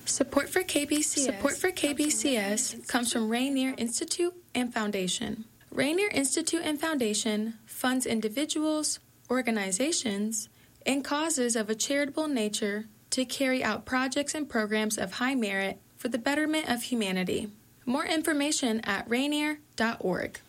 Support for KBCS comes from Rainier Institute and Foundation. Rainier Institute and Foundation funds individuals, organizations, and causes of a charitable nature to carry out projects and programs of high merit for the betterment of humanity. More information at rainier.org.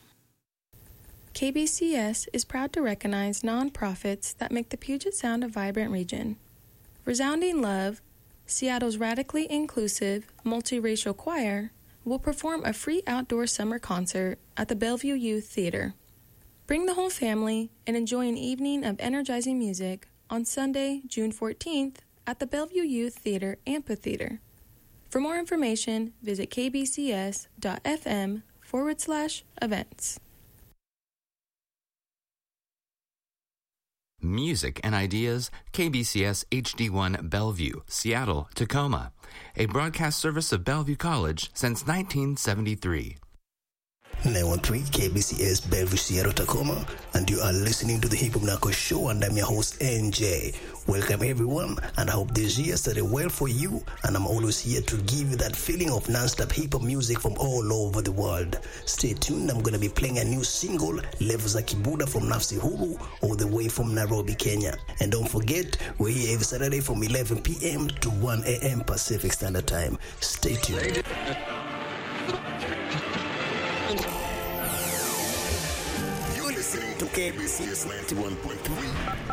KBCS is proud to recognize nonprofits that make the Puget Sound a vibrant region. Resounding Love, Seattle's radically inclusive, multiracial choir, will perform a free outdoor summer concert at the Bellevue Youth Theater. Bring the whole family and enjoy an evening of energizing music on Sunday, June 14th at the Bellevue Youth Theater Amphitheater. For more information, visit kbcs.fm/events. Music and Ideas, KBCS HD1 Bellevue, Seattle, Tacoma. A broadcast service of Bellevue College since 1973. 913 KBCS Bellevue, Seattle, Tacoma, and you are listening to the Hip Hop Knuckles Show, and I'm your host, NJ. Welcome, everyone, and I hope this year started well for you, and I'm always here to give you that feeling of non-stop hip-hop music from all over the world. Stay tuned, I'm going to be playing a new single, Levels za Kibuda from Nafsi Huru, all the way from Nairobi, Kenya. And don't forget, we're here every Saturday from 11 p.m. to 1 a.m. Pacific Standard Time. Stay tuned. To KBCS 91.3.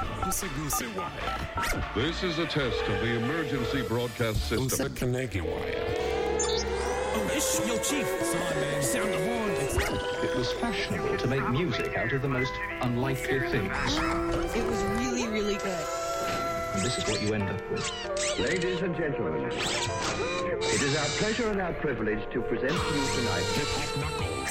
This is a test of the emergency broadcast system. Yo, Chief. Sound the horn. It was fashionable to make music out of the most unlikely things. It was really, really good. And this is what you end up with. Ladies and gentlemen, it is our pleasure and our privilege to present to you tonight Hip Hop Knuckles.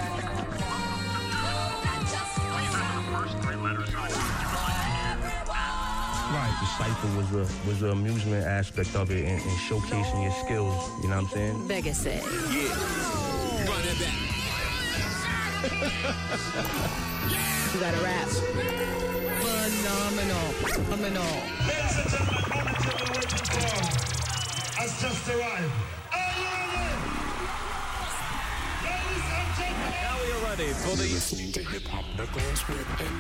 Right, the cypher was the amusement aspect of it and showcasing your skills, you know what I'm saying? Vegas said. Yeah. Run it back. You got a rap. Phenomenal. Ladies and gentlemen, moment you've been waiting for has just arrived. Are you ready? Ladies and gentlemen. Now we are ready for the listening to Hip Hop Knuckles with